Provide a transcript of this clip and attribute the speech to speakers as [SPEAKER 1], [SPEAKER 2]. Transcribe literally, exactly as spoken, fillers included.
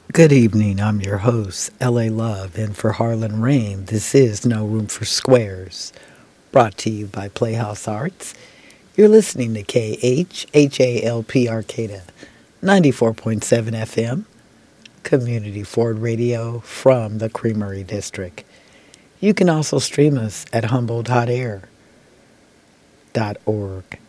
[SPEAKER 1] Good evening. I'm your host, L A Love, and for Harlan Rain, this is No Room for Squares, brought to you by Playhouse Arts. You're listening to K H H A L P Arcata, ninety-four point seven F M, Community Ford Radio from the Creamery District. You can also stream us at humboldt hot air dot org.